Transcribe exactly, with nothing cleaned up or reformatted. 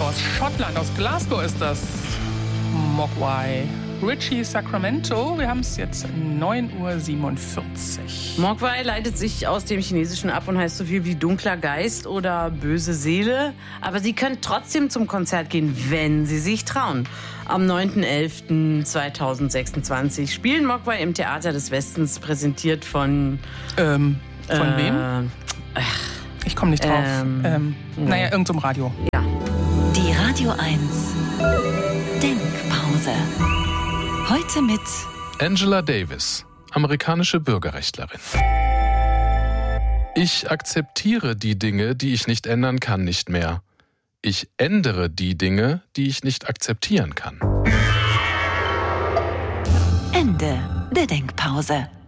aus Schottland, aus Glasgow ist das. Mogwai. Richie Sacramento, wir haben es jetzt neun Uhr siebenundvierzig. Mogwai leitet sich aus dem Chinesischen ab und heißt so viel wie dunkler Geist oder böse Seele. Aber Sie können trotzdem zum Konzert gehen, wenn Sie sich trauen. Am neunten elften zweitausendsechsundzwanzig spielen Mogwai im Theater des Westens, präsentiert von... Ähm, von äh, wem? Ich komme nicht drauf. Ähm, ähm, naja, irgend so ein Radio. Ja. Die Radio eins Denkpause. Heute mit Angela Davis, amerikanische Bürgerrechtlerin. Ich akzeptiere die Dinge, die ich nicht ändern kann, nicht mehr. Ich ändere die Dinge, die ich nicht akzeptieren kann. Ende der Denkpause.